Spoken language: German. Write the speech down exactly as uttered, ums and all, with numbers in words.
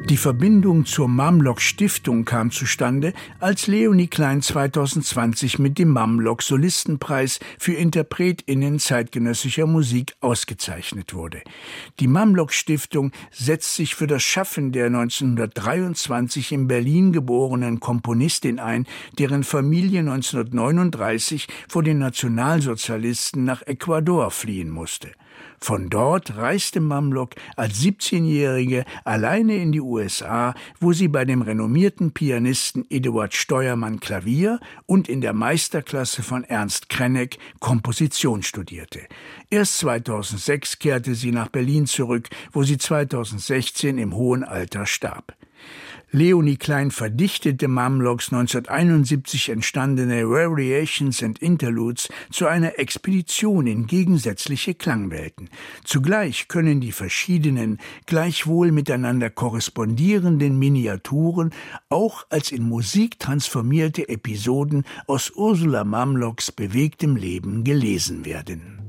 Die Verbindung zur Mamlock-Stiftung kam zustande, als Leonie Klein zweitausendzwanzig mit dem Mamlock-Solistenpreis für InterpretInnen zeitgenössischer Musik ausgezeichnet wurde. Die Mamlock-Stiftung setzt sich für das Schaffen der neunzehnhundertdreiundzwanzig in Berlin geborenen Komponistin ein, deren Familie neunzehnhundertneununddreißig vor den Nationalsozialisten nach Ecuador fliehen musste. Von dort reiste Mamlock als siebzehnjährige alleine in die U S A, wo sie bei dem renommierten Pianisten Eduard Steuermann Klavier und in der Meisterklasse von Ernst Krenek Komposition studierte. Erst zweitausendsechs kehrte sie nach Berlin zurück, wo sie zweitausendsechzehn im hohen Alter starb. Leonie Klein verdichtete Mamlocks neunzehnhunderteinundsiebzig entstandene Variations and Interludes zu einer Expedition in gegensätzliche Klangwelten. Zugleich können die verschiedenen, gleichwohl miteinander korrespondierenden Miniaturen auch als in Musik transformierte Episoden aus Ursula Mamlocks bewegtem Leben gelesen werden.